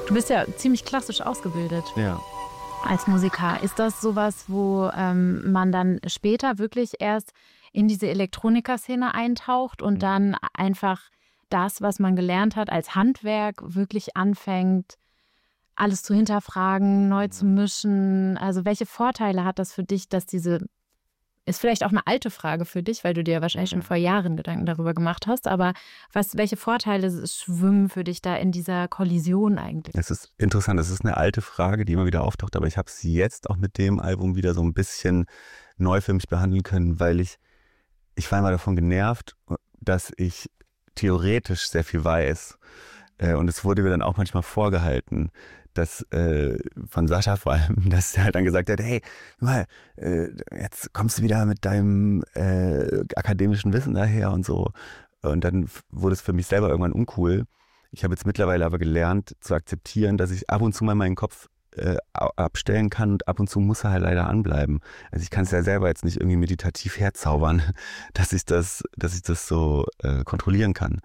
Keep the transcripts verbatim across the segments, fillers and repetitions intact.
Du bist ja ziemlich klassisch ausgebildet. Ja. Als Musiker. Ist das sowas, wo ähm, man dann später wirklich erst in diese Elektronikerszene eintaucht und dann einfach das, was man gelernt hat als Handwerk, wirklich anfängt, alles zu hinterfragen, neu zu mischen? Also welche Vorteile hat das für dich, dass diese, ist vielleicht auch eine alte Frage für dich, weil du dir wahrscheinlich schon vor Jahren Gedanken darüber gemacht hast, aber was, welche Vorteile schwimmen für dich da in dieser Kollision eigentlich? Es ist interessant, es ist eine alte Frage, die immer wieder auftaucht, aber ich habe sie jetzt auch mit dem Album wieder so ein bisschen neu für mich behandeln können, weil ich, ich war immer davon genervt, dass ich theoretisch sehr viel weiß. Und es wurde mir dann auch manchmal vorgehalten, dass äh, von Sascha vor allem, dass er halt dann gesagt hat, hey, mal, äh, jetzt kommst du wieder mit deinem äh, akademischen Wissen daher und so. Und dann wurde es für mich selber irgendwann uncool. Ich habe jetzt mittlerweile aber gelernt zu akzeptieren, dass ich ab und zu mal meinen Kopf äh, abstellen kann und ab und zu muss er halt leider anbleiben. Also ich kann es ja selber jetzt nicht irgendwie meditativ herzaubern, dass ich das, dass ich das so äh, kontrollieren kann.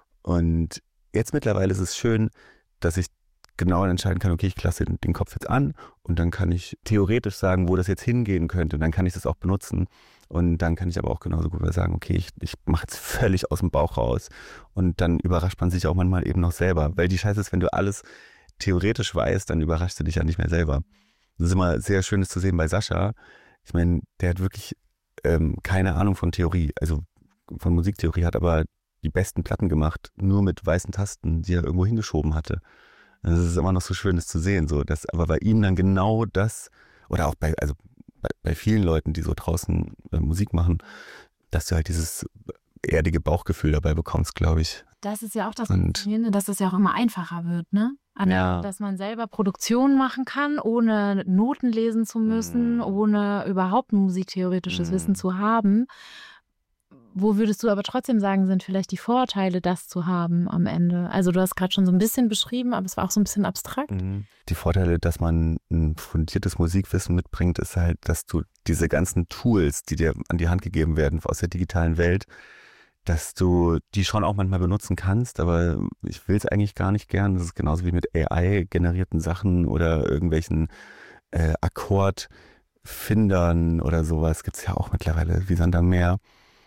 Und jetzt mittlerweile ist es schön, dass ich genau entscheiden kann, okay, ich klasse den Kopf jetzt an und dann kann ich theoretisch sagen, wo das jetzt hingehen könnte und dann kann ich das auch benutzen und dann kann ich aber auch genauso gut sagen, okay, ich, ich mache jetzt völlig aus dem Bauch raus und dann überrascht man sich auch manchmal eben noch selber, weil die Scheiße ist, wenn du alles theoretisch weißt, dann überraschst du dich ja nicht mehr selber. Das ist immer sehr Schönes zu sehen bei Sascha. Ich meine, der hat wirklich ähm, keine Ahnung von Theorie, also von Musiktheorie, hat aber die besten Platten gemacht, nur mit weißen Tasten, die er irgendwo hingeschoben hatte. Das ist immer noch so schön, das zu sehen. So, dass, aber bei ihm dann genau das, oder auch bei, also bei, bei vielen Leuten, die so draußen äh, Musik machen, dass du halt dieses erdige Bauchgefühl dabei bekommst, glaube ich. Das ist ja auch das Faszinierende, dass es ja auch immer einfacher wird, ne? An, ja. Dass man selber Produktionen machen kann, ohne Noten lesen zu müssen, mm. ohne überhaupt ein musiktheoretisches mm. Wissen zu haben. Wo würdest du aber trotzdem sagen, sind vielleicht die Vorteile, das zu haben am Ende? Also du hast gerade schon so ein bisschen beschrieben, aber es war auch so ein bisschen abstrakt. Die Vorteile, dass man ein fundiertes Musikwissen mitbringt, ist halt, dass du diese ganzen Tools, die dir an die Hand gegeben werden aus der digitalen Welt, dass du die schon auch manchmal benutzen kannst, aber ich will es eigentlich gar nicht gern. Das ist genauso wie mit A I-generierten Sachen oder irgendwelchen äh, Akkordfindern oder sowas. Gibt es ja auch mittlerweile wie Sand am Meer.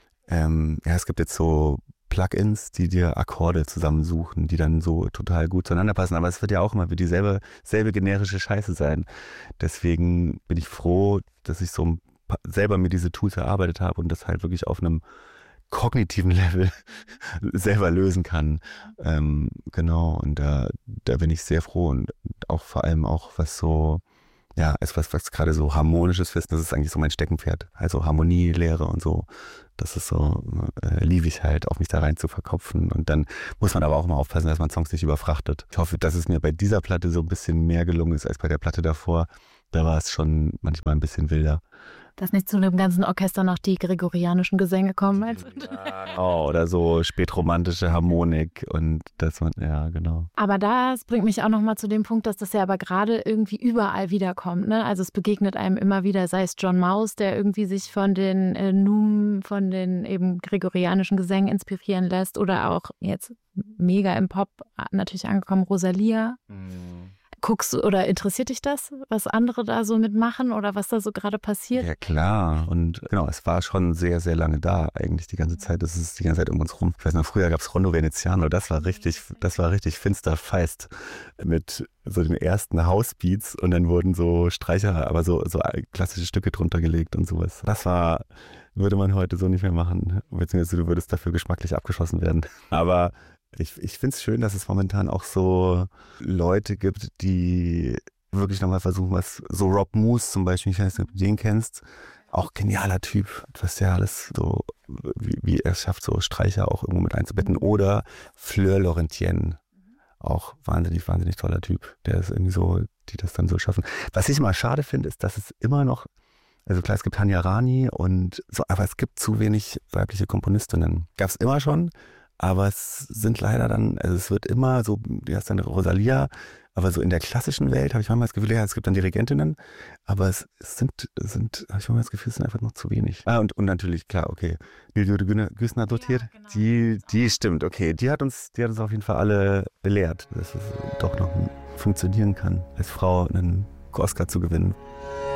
Ähm, ja, es gibt jetzt so Plugins, die dir Akkorde zusammensuchen, die dann so total gut zueinander passen. Aber es wird ja auch immer wieder dieselbe selbe generische Scheiße sein. Deswegen bin ich froh, dass ich so selber mir diese Tools erarbeitet habe und das halt wirklich auf einem kognitiven Level selber lösen kann. Ähm, genau, und da, da bin ich sehr froh und auch vor allem auch was so, ja, etwas, was gerade so harmonisches Wissen, das ist eigentlich so mein Steckenpferd. Also Harmonielehre und so. Das ist so, äh, liebe ich halt, auch mich da rein zu verkopfen. Und dann muss man aber auch mal aufpassen, dass man Songs nicht überfrachtet. Ich hoffe, dass es mir bei dieser Platte so ein bisschen mehr gelungen ist als bei der Platte davor. Da war es schon manchmal ein bisschen wilder. Dass nicht zu dem ganzen Orchester noch die gregorianischen Gesänge kommen. Also. Ja, oh, oder so spätromantische Harmonik und das man, ja, genau. Aber das bringt mich auch nochmal zu dem Punkt, dass das ja aber gerade irgendwie überall wiederkommt. Ne? Also es begegnet einem immer wieder, sei es John Maus, der irgendwie sich von den äh, Num, von den eben gregorianischen Gesängen inspirieren lässt oder auch jetzt mega im Pop natürlich angekommen, Rosalia. Mhm. Guckst du oder interessiert dich das, was andere da so mitmachen oder was da so gerade passiert? Ja klar, und genau, es war schon sehr, sehr lange da eigentlich die ganze Zeit. Das ist die ganze Zeit um uns rum. Ich weiß noch, früher gab es Rondo Veneziano, das war richtig, das war richtig finster feist mit so den ersten Housebeats und dann wurden so Streicher, aber so, so klassische Stücke drunter gelegt und sowas. Das war, würde man heute so nicht mehr machen, beziehungsweise du würdest dafür geschmacklich abgeschossen werden. Aber Ich, ich finde es schön, dass es momentan auch so Leute gibt, die wirklich nochmal versuchen, was, so Rob Moose zum Beispiel, ich weiß nicht, ob du den kennst, auch genialer Typ, was der alles so, wie, wie er es schafft, so Streicher auch irgendwo mit einzubetten. Oder Fleur Laurentienne, auch wahnsinnig, wahnsinnig toller Typ, der ist irgendwie so, die das dann so schaffen. Was ich immer schade finde, ist, dass es immer noch, also klar, es gibt Hanya Rani und so, aber es gibt zu wenig weibliche Komponistinnen. Gab es immer schon. Aber es sind leider dann, also es wird immer so, die hast dann Rosalia, aber so in der klassischen Welt habe ich manchmal das Gefühl, ja, es gibt dann Dirigentinnen, aber es, es sind, es sind, habe ich manchmal das Gefühl, es sind einfach noch zu wenig. Ah, und, und natürlich, klar, okay, Nilde Güssner dotiert, Ja, genau. die, die stimmt, okay, die hat uns, die hat uns auf jeden Fall alle belehrt, dass es doch noch funktionieren kann, als Frau einen Oscar zu gewinnen.